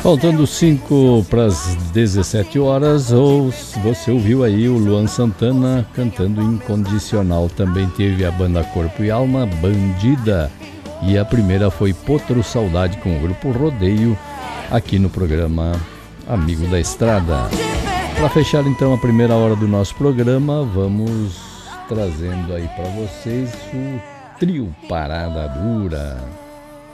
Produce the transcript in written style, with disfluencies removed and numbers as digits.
Faltando 5 para as 17 horas, você ouviu aí o Luan Santana cantando Incondicional. Também teve a banda Corpo e Alma, Bandida. E a primeira foi Potro Saudade com o grupo Rodeio, aqui no programa Amigo da Estrada. Para fechar então a primeira hora do nosso programa, vamos trazendo aí para vocês o trio Parada Dura.